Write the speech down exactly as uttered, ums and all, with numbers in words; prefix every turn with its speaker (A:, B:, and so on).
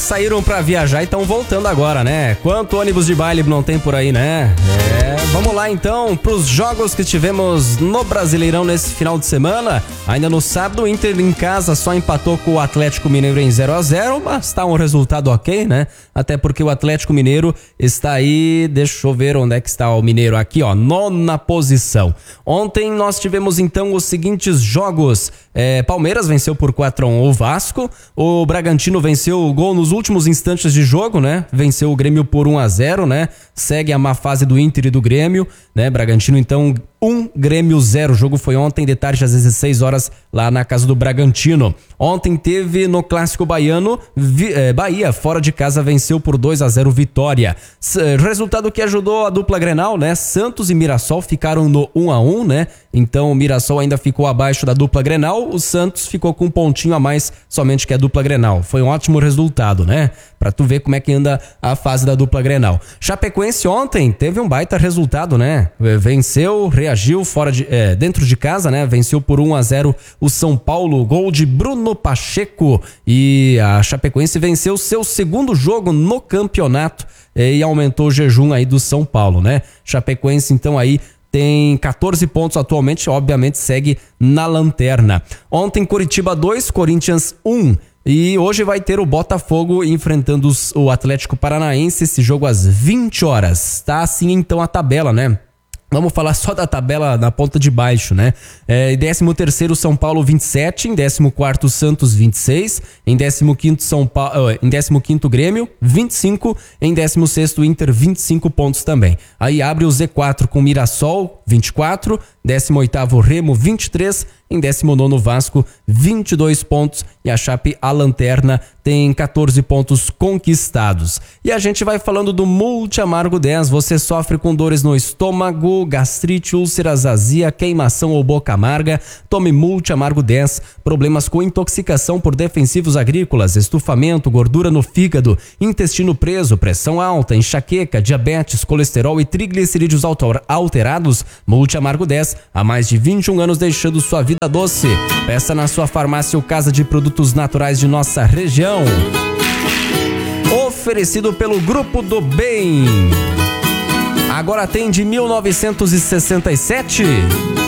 A: saíram pra viajar e estão voltando agora, né? Quanto ônibus de baile não tem por aí, né? É, vamos lá então pros jogos que tivemos no Brasileirão nesse final de semana. Ainda no sábado, o Inter em casa só empatou com o Atlético Mineiro em zero a zero, mas tá um resultado ok, né? Até porque o Atlético Mineiro está aí, deixa eu ver onde é que está o Mineiro aqui, ó, nona posição. Ontem nós tivemos então os seguintes jogos. É, Palmeiras venceu por quatro a um o Vasco, o Bragantino venceu o gol nos últimos instantes de jogo, né? Venceu o Grêmio por um a zero, né? Segue a má fase do Inter e do Grêmio, né? Bragantino então um, Grêmio zero. O jogo foi ontem de tarde às dezesseis horas lá na casa do Bragantino. Ontem teve no Clássico Baiano, vi, eh, Bahia fora de casa venceu por dois a zero Vitória. S- resultado que ajudou a dupla Grenal, né? Santos e Mirassol ficaram no um a um, né? Então o Mirassol ainda ficou abaixo da dupla Grenal, o Santos ficou com um pontinho a mais somente que a dupla Grenal. Foi um ótimo resultado, né? Pra tu ver como é que anda a fase da dupla Grenal. Chapecoense ontem teve um baita resultado, né? Venceu, reagiu fora de, é, dentro de casa, né? Venceu por um a zero o São Paulo, gol de Bruno Pacheco. E a Chapecoense venceu seu segundo jogo no campeonato é, e aumentou o jejum aí do São Paulo, né? Chapecoense então aí tem catorze pontos atualmente, obviamente segue na lanterna. Ontem Curitiba dois, Corinthians um. E hoje vai ter o Botafogo enfrentando os, o Atlético Paranaense, esse jogo às vinte horas. Tá assim então a tabela, né? Vamos falar só da tabela na ponta de baixo, né? É, em décimo terceiro São Paulo vinte e sete, em décimo quarto Santos vinte e seis, em décimo quinto São Paulo, em décimo quinto Grêmio vinte e cinco, em décimo sexto Inter vinte e cinco pontos também. Aí abre o Z quatro com Mirassol vinte e quatro, décimo oitavo Remo vinte e três, em décimo nono Vasco vinte e dois pontos e a Chape, a lanterna, tem catorze pontos conquistados. E a gente vai falando do Multi Amargo dez. Você sofre com dores no estômago, gastrite, úlceras, azia, queimação ou boca amarga? Tome Multi Amargo dez. Problemas com intoxicação por defensivos agrícolas, estufamento, gordura no fígado, intestino preso, pressão alta, enxaqueca, diabetes, colesterol e triglicerídeos alterados? Multi Amargo dez, há mais de vinte e um anos deixando sua vida doce. Peça na sua farmácia ou casa de produtos naturais de nossa região. Oferecido pelo Grupo do Bem. Agora tem de mil novecentos e sessenta e sete.